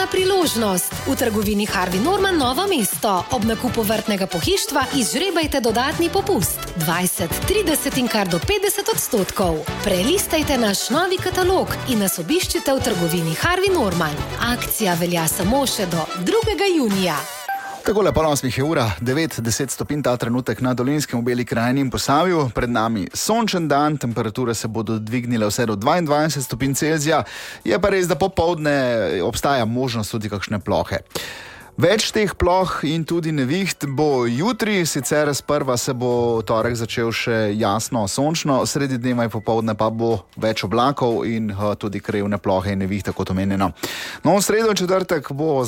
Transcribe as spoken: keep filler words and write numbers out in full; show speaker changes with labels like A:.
A: Unikatna priložnost. V trgovini Harvey Norman Novo mesto. Ob nakupu vrtnega pohištva izžrebajte dodatni popust. dvajset, trideset in kar do petdeset odstotkov. Prelistajte naš novi katalog in nas obiščite v trgovini Harvey Norman. Akcija velja samo še do drugega junija.
B: Takole po osmih je ura, devet, deset stopinj ta trenutek na Dolenjskem, v Beli krajini in Posavju. Pred nami sončen dan, temperature se bodo dvignile vse do dvaindvajset stopinj Celzija. Je pa res, da popoldne obstaja možnost tudi kakšne plohe. Več teh ploh in tudi neviht bo jutri, sicer sprva se bo torek začel še jasno sončno, sredi dneva in popoldne pa bo več oblakov in uh, tudi krajevne plohe in nevihte kot omenjeno. No, v sredo in četrtek bo